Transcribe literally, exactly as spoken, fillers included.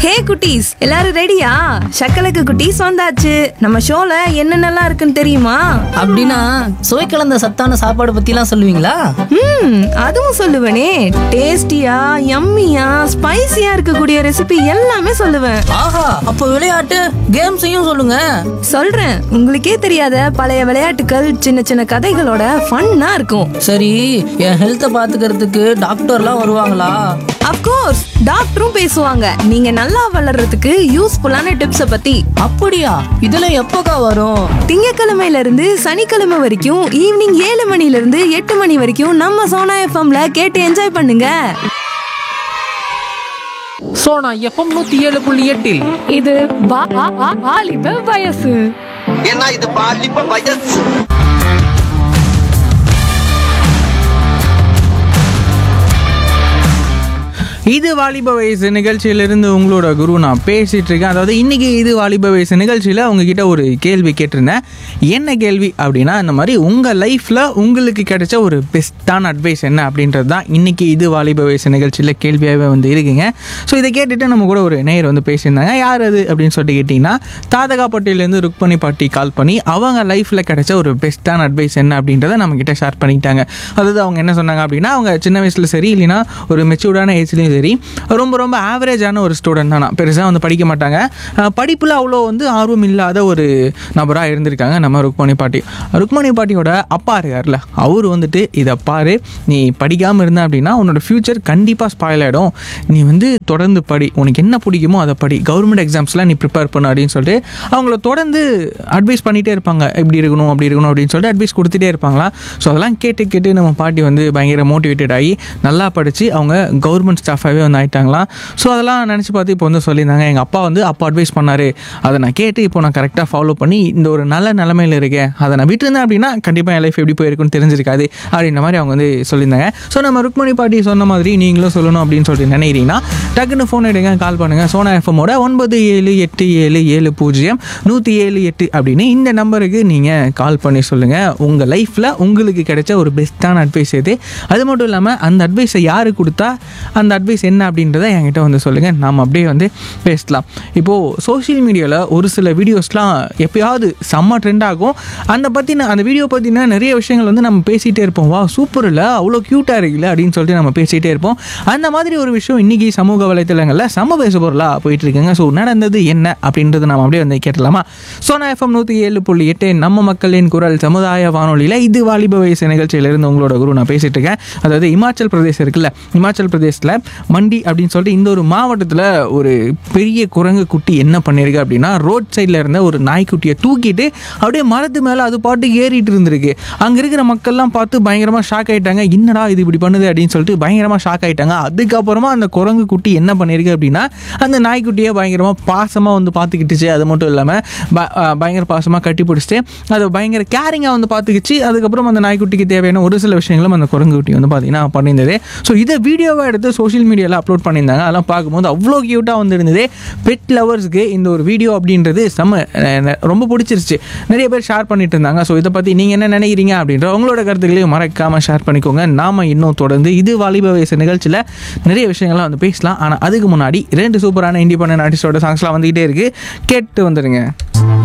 ஹே குட்டீஸ், எல்லாரும் ரெடியா? சக்கலக்கு குட்டீஸ் வந்தாச்சு. நம்ம ஷோல என்னென்னலாம் இருக்குன்னு தெரியுமா? அப்படின்னா சுவை கலந்த சத்தான சாப்பாடு பத்திலாம் சொல்லுவீங்களா? ம், அதுவும் சொல்லுவேனே. டேஸ்டியா, யம்மியா, ஸ்பைசியா இருக்கக்கூடிய ரெசிபி எல்லாமே சொல்லுவேன். ஆஹா, அப்போ விளையாட்டு கேம்ஸையும் சொல்லுங்க. சொல்றேன், உங்களுக்கே தெரியாத பழைய விளையாட்டுகள், சின்ன சின்ன கதைகளோட ஃபன்னா இருக்கும். சரி, என் ஹெல்த்தை பாத்துக்கிறதுக்கு டாக்டர்லாம் வருவாங்களா? அப்கோர்ஸ், டாக்டரும் பேசுவாங்க. நீங்க நல்லா வளர்றதுக்கு யூஸ்ஃபுல்லான டிப்ஸை பத்தி. அப்படியா? இதெல்லாம் எப்போக்கா வரும்? திங்கக்கிழமையில இருந்து சனிக்கிழமை வரைக்கும் ஈவினிங் ஏழு மணில இருந்து எட்டு மணி வரைக்கும் நம்ம சோனா எஃப்எம்ல கேட்டு என்ஜாய் பண்ணுங்க. சோனா எஃப்எம் நூத்தி ஏழு புள்ளி எட்டில் இது வா- வா- வா- வாலிப வயசு. ஏன்னா இது பாலிப்ப வயசு. இது வாலிப வயசு நிகழ்ச்சியிலிருந்து உங்களோட குரு நான் பேசிட்டு இருக்கேன். அதாவது இன்னைக்கு இது வாலிப வயசு நிகழ்ச்சியில் உங்ககிட்ட ஒரு கேள்வி கேட்டிருந்தேன். என்ன கேள்வி அப்படின்னா, இந்த மாதிரி உங்கள் லைஃப்பில் உங்களுக்கு கிடைச்ச ஒரு பெஸ்ட்டான அட்வைஸ் என்ன அப்படின்றது தான் இன்னைக்கு இது வாலிப வயசு நிகழ்ச்சியில் கேள்வியாகவே வந்து இருக்குங்க. ஸோ இதை கேட்டுட்டு நம்ம கூட ஒரு நேயர் வந்து பேசியிருந்தாங்க. யார் அது அப்படின்னு சொல்லிட்டு கேட்டிங்கன்னா, தாதகாப்பட்டியிலேருந்து ருக்மணி பாட்டி கால் பண்ணி அவங்க லைஃப்பில் கிடைச்ச ஒரு பெஸ்ட்டான அட்வைஸ் என்ன அப்படின்றத நம்மக்கிட்ட ஷேர் பண்ணிக்கிட்டாங்க. அதாவது அவங்க என்ன சொன்னாங்க அப்படின்னா, அவங்க சின்ன வயசில் சரி, இல்லைன்னா ஒரு மெச்சூர்டான ஏஜ்லேயும் சரி, ரொம்ப ரொம்ப ஆவரேஜான ஒரு ஸ்டூடெண்ட் தானா, பெருசாக வந்து படிக்க மாட்டாங்க. படிப்பில் அவ்வளோ வந்து ஆர்வம் இல்லாத ஒரு நபராக இருந்திருக்காங்க நம்ம ருக்மணி பாட்டி. ருக்மணி பாட்டியோட அப்பா இருக்கார்ல, அவர் வந்துட்டு, இதை பாரு, நீ படிக்காமல் இருந்த அப்படின்னா உன்னோட ஃப்யூச்சர் கண்டிப்பாக ஸ்பாயில் ஆகிடும். நீ வந்து தொடர்ந்து படி, உனக்கு என்ன பிடிக்குமோ அதை படி, கவர்மெண்ட் எக்ஸாம்ஸ்லாம் நீ ப்ரிப்பேர் பண்ணு அப்படின்னு சொல்லிட்டு அவங்கள தொடர்ந்து அட்வைஸ் பண்ணிகிட்டே இருப்பாங்க. இப்படி இருக்கணும், அப்படி இருக்கணும் அப்படின்னு சொல்லிட்டு அட்வைஸ் கொடுத்துட்டே இருப்பாங்களா. ஸோ அதெல்லாம் கேட்டு கேட்டு நம்ம பாட்டி வந்து பயங்கர மோட்டிவேட்டட் ஆகி நல்லா படித்து அவங்க கவர்மெண்ட் ஸ்டாஃப் வந்து ஆகிட்டாங்களாம். ஸோ அதெல்லாம் நினச்சி பார்த்து இப்போ வந்து சொல்லியிருந்தாங்க, எங்கள் அப்பா வந்து அப்போ அட்வைஸ் பண்ணார், அதை நான் கேட்டு இப்போ நான் கரெக்டாக ஃபாலோ பண்ணி இந்த ஒரு நல்ல நிலைமையில் இருக்கேன். அதை நான் விட்டுருந்தேன் அப்படின்னா கண்டிப்பாக என் லைஃப் எப்படி போயிருக்குன்னு தெரிஞ்சிருக்காது அப்படின்ற மாதிரி அவங்க வந்து சொல்லியிருந்தாங்க. ஸோ நம்ம ருக்மணி பாட்டி சொன்ன மாதிரி நீங்களும் சொல்லணும் அப்படின்னு சொல்லிட்டு நினைக்கிறீங்கன்னா டக்குன்னு ஃபோன் எடுங்க, கால் பண்ணுங்கள். சோனா எஃப்எம்மோட ஒன்பது ஏழு எட்டு ஏழு ஏழு பூஜ்ஜியம் நூற்றி ஏழு எட்டு அப்படின்னு இந்த நம்பருக்கு நீங்கள் கால் பண்ணி சொல்லுங்கள் உங்கள் லைஃப்பில் உங்களுக்கு கிடைச்ச ஒரு பெஸ்ட்டான அட்வைஸ் எது. அது மட்டும் இல்லாமல் அந்த அட்வைஸை யார் கொடுத்தா, அந்த அட்வைஸ் என்ன அப்படின்றத என்கிட்ட வந்து சொல்லுங்கள், நாம் அப்படியே வந்து பேசலாம். இப்போது சோஷியல் மீடியாவில் ஒரு சில வீடியோஸ்லாம் எப்போயாவது செம்ம ட்ரெண்ட் ஆகும். அந்த பற்றின அந்த வீடியோ பற்றின நிறைய விஷயங்கள் வந்து நம்ம பேசிகிட்டே இருப்போம். வா சூப்பர் இல்லை, அவ்வளோ க்யூட்டாக இருக்குல்ல அப்படின்னு சொல்லிட்டு நம்ம பேசிகிட்டே இருப்போம். அந்த மாதிரி ஒரு விஷயம் இன்றைக்கி சமூக வலைத்தளங்களில் செம்ம பேச பொருளாக போயிட்டு இருக்குங்க. ஸோ நடந்தது என்ன அப்படின்றது நம்ம அப்படியே வந்து கேட்டலாமா? சோனா எஃப்எம் நூற்றி ஏழு புள்ளி எட்டு நம்ம மக்களின் குரல் சமுதாய வானொலியில் இது வாலிப வயசு நிகழ்ச்சியிலிருந்து உங்களோட குரு நான் பேசிகிட்டு இருக்கேன். அதாவது இமாச்சல் பிரதேசம் இருக்குல்ல, இமாச்சல் பிரதேசத்தில் மண்டி அப்படின்னு சொல்லிட்டு இந்த ஒரு மாவட்டத்தில் ஒரு பெரிய குரங்கு குட்டி என்ன பண்ணியிருக்கு அப்படின்னா, ரோட் சைடில் இருந்த ஒரு நாய்க்குட்டியை தூக்கிட்டு அப்படியே மரத்து மேலே அது பாட்டு ஏறிட்டு இருந்திருக்கு. அங்கே இருக்கிற மக்கள்லாம் பார்த்து பயங்கரமாக ஷாக் ஆகிட்டாங்க. என்னடா இது இப்படி பண்ணுது அப்படின்னு சொல்லிட்டு பயங்கரமாக ஷாக் ஆகிட்டாங்க. அதுக்கப்புறமா அந்த குரங்கு குட்டி என்ன பண்ணியிருக்கு அப்படின்னா, அந்த நாய்க்குட்டியை பயங்கரமாக பாசமாக வந்து பார்த்துக்கிட்டுச்சு. அது மட்டும் இல்லாமல் பயங்கர பாசமாக கட்டி பிடிச்சிட்டு அதை பயங்கர கேரிங்காக வந்து பார்த்துக்கிச்சு. அதுக்கப்புறம் அந்த நாய்க்குட்டிக்கு தேவையான ஒரு சில விஷயங்களும் அந்த குரங்கு குட்டி வந்து பார்த்தீங்கன்னா பண்ணியிருந்தது. ஸோ இதை வீடியோவாக எடுத்து சோஷியல் மீடியாவில் அப்லோட் பண்ணியிருந்தாங்க. அதெல்லாம் பார்க்கும்போது அவ்வளோ க்யூட்டாக வந்துருந்தது. பெட் லவர்ஸ்க்கு இந்த ஒரு வீடியோ அப்படின்றது செம்ம ரொம்ப பிடிச்சிருச்சு. நிறைய பேர் ஷேர் பண்ணிட்டு இருந்தாங்க. ஸோ இதை பற்றி நீங்கள் என்ன நினைக்கிறீங்க அப்படின்ற உங்களோட கருத்துக்களையும் மறக்காமல் ஷேர் பண்ணிக்கோங்க. நாம் இன்னும் தொடர்ந்து இது வாலிப வயசு நிகழ்ச்சியில் நிறைய விஷயங்கள்லாம் வந்து பேசலாம். ஆனால் அதுக்கு முன்னாடி ரெண்டு சூப்பரான இண்டிபெண்டன்ட் ஆர்டிஸ்டோட சாங்ஸ்லாம் வந்துகிட்டே இருக்குது, கேட்டு வந்துடுங்க.